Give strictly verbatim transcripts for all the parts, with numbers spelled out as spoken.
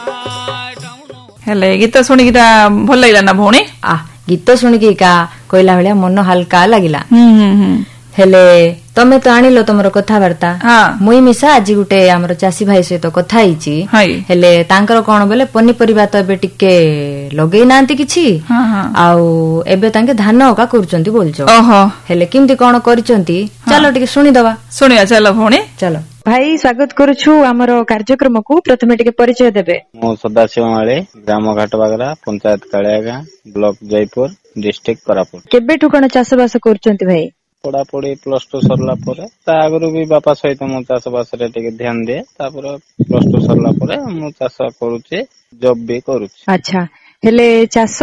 हेले गीत शुणिकी भल लगे ना भौणी आ गीत शुणिकी का कहला भाया मन हल्का लगिला हेले तमे तो आनिलो तुमर कथबार्ता मुई मिसा आज गुटे आमर चासी भाई सहित कथा हिची हेले तांकर कोन बोले पनीपरिबा तो एबे टिके लगेई नांती किछि आउ एबे तांके धान का करूचंती बोलचो ओहो हेले किमती कोन करिचंती चलो टिके सुनी दवा सुनिया चलो भौणी चलो भाई स्वागत करूछु हमर कार्यक्रम को प्रथमे टिके परिचय देबे मो सदाशिव माळे ग्राम घाटबागरा पंचायत काळियागा ब्लॉक जयपुर डिस्ट्रिक्ट कोरापुट केबे ठुकण चाष बास करूचंती भाई पढ़ा पढ़ी प्लस टू सरला परे ता आगरु भी बापा सहित मु चाष बास रे टिके ध्यान दे तापर प्लस टू सरला परे मु चाष करूचे जॉब भी करूचे अच्छा हेले चाष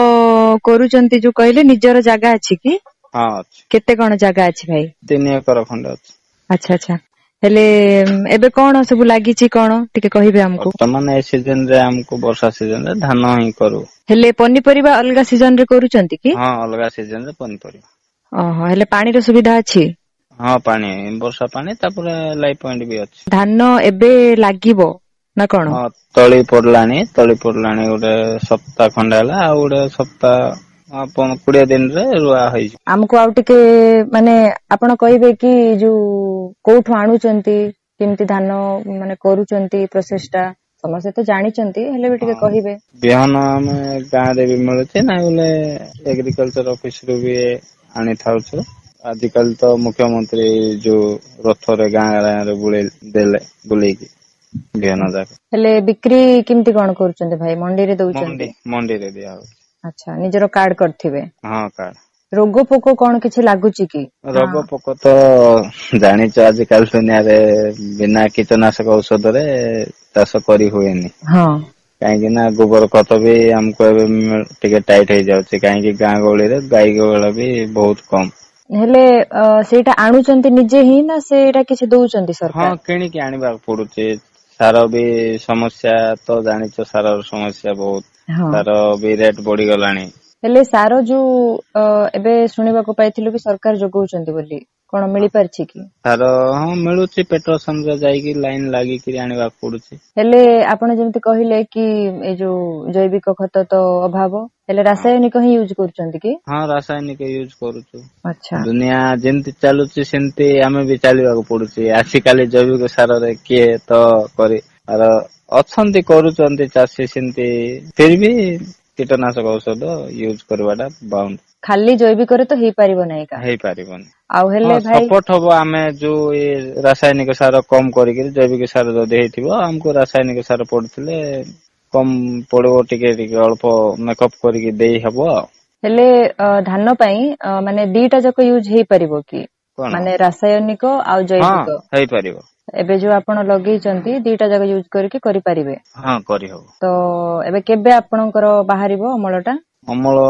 करूचंती जो कहले निजर जागा अछि की हां अछि केते कोन जागा अछि भाई तीन एकर खंड अछि अच्छा अच्छा हेले एबे कोन सब लागि छि कोन टिके कहिबे हमको तमन ए सीजन रे हमको वर्षा सीजन रे धान ही करू हेले पनीपरिबा अलगा सीजन रे करूचंती की हां अलगा सीजन रे पनीपरिबा ओहो हेले पानी रो सुविधा अछि हां पानी वर्षा पानी तापर लाइफ पॉइंट भी अछि धान एबे लागिबो ना कोन हां तळी पडलानी तळी पडलानी ओडे सप्ताह खंड हला आ ओडे सप्ताह अपन बीस दिन रे रुआ होई हमको आउ टिके माने आपण कहिबे कि जो कोठु आनुचंती केमती धान माने करूचंती प्रोसेसटा समस्त तो जानिचंती हेले भी टिके कहिबे बिहान में गां रे भी मिलते ना बोले एग्रीकल्चर ऑफिस रो भी आनी थाउछ आजकल तो मुख्यमंत्री जो रथ रे गां रे बुले देले बुले की बिहान जाक हेले बिक्री केमती कोन करूचंती भाई मंडी रे दउचंती मंडी रे दिया हो अच्छा निजरो कार्ड करथिबे हां कार्ड रोग पोको कोन किछि लागुची की रोग पोको तो जानिच आजकल दुनिया रे बिना कीटनाशक औषध रे चाष करी होएनी हां काहेकि ना गोबर खत भी हमको टिके टाइट हो जाउची काहेकि गां गळी रे गाई गळ भी बहुत कम हेले सेटा आनुचंती निजे ही ना सेटा किछि दउचंती सरकार हां किणी के आनिबा पडुची सारो भी समस्या तो जानिच सारो समस्या बहुत सारो भी रेट बढ़ी गलानी हेले सारो जो एबे सुनिबा को पाइथिलु कि सरकार जोगौचंती बोली कोन मिली परछि की सारो हां मिलुची पेट्रोल रे जाई की लाइन लागि कि आनिबा पडुची हेले आपण जेमति कहिले कि ए जो जैविक खत तो अभाव हेले रासायनिक ही यूज करचंती की हां रासायनिक यूज करूछु अच्छा दुनिया जेमति चालुची सेमति हमें भी चालिबा को पडुची आसी काली जैविक सारो रे के तो करी आर अछंती करूचंती चासी सेमति फिर भी कीटनाशक औषध यूज करवाटा बाउंड खाली जैविक रे तो हेई परिबो नै का हेई परिबोनी आउ हेले भाई सपोर्ट हबो हमें जो ये रासायनिक सार कम करिक जैविक सार जदि हेतिबो हमको रासायनिक सार पडथिले कम पड़ो टिके टिके अल्प मेकअप करिक देई हबो हेले धान पई माने दीटा जको यूज हेई परिबो की माने रासायनिक आ जैविक हां हेई परिबो एबे जो आपण लगेइचंती दीटा जगह यूज करके करि परिबे हां करि हो तो एबे केबे आपणकर बाहरिबो अमलटा अमल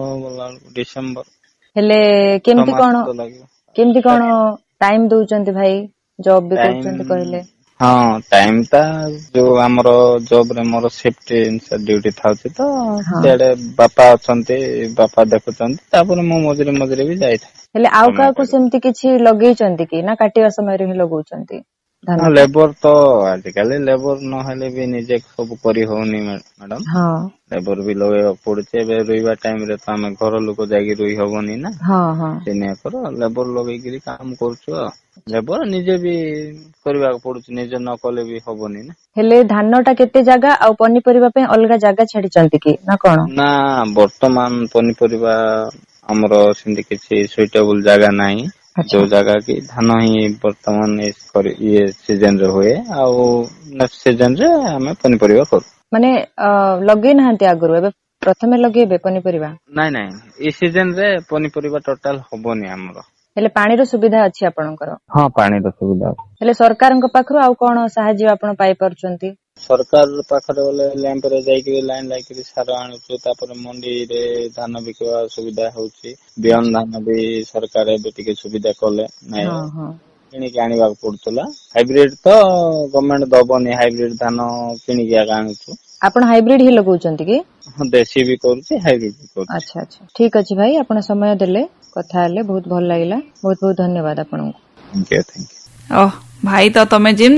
डिसेंबर हेले केमती कोन केमती कोन टाइम दउचंती भाई जॉब भी करचंती कहले हां टाइम ता जो हमरो जॉब रे मोर सेफ्टी ड्यूटी थाउची तो सेडे बापा अछंती बापा देखुचंती तापर मो मजरे मजरे भी जाई था हेले आउ का को सेमती किछि लगेइचंती की ना काटिवा समय रे ही लगौचंती लेबर तो आजकल लेबर न हेले भी निजे सब करी होनी मैडम हां लेबर भी लगे पड़छे बे रोइबा टाइम रे त हम घर लोक जागी रोई होबनी ना हां हां सेने करो लेबर लगे गिरी काम करछु लेबर निजे भी करबा पड़छ निजे न कले भी होबनी ना हेले धानटा केते जागा आ पनीपरिबा पे अलगा जागा छाडी चंती की ना कोन ना वर्तमान पनीपरिबा हमरो सिंधी किछि सुइटेबल जागा नाही जो जगह की धान ही वर्तमान ये सीजन रे हुए आ नेक्स्ट सीजन रे हमें पनीपरिबा करू माने लगे नहांती आगरु एबे प्रथमे लगेबे पनीपरिबा नाही नाही ई सीजन रे पनीपरिबा टोटल होबोनी हमरो हेले पानी रो सुविधा अछि आपनकर हां पानी रो सुविधा हेले सरकारन पाखरो आ कोन सहाय्य आपण पाई परचंती सरकार पाखरे बोले लैंप रे जाई के लाइन लाइ के सारा आनुछु तापर मंडी रे धान बिकवा सुविधा होउची बियान धान भी सरकार ए बेटी सुविधा कले नै हां हां किनी के आनिबा पड़तला हाइब्रिड तो गवर्नमेंट दबोनी हाइब्रिड धान किनी के आनुछु आपण हाइब्रिड ही लगौचंती की हां देसी भी करूची हाइब्रिड भी करूची अच्छा अच्छा ठीक अछि भाई आपण समय देले कथा हेले बहुत भल लागिला बहुत बहुत धन्यवाद आपन thank you thank you oh भाई तो तमे जिम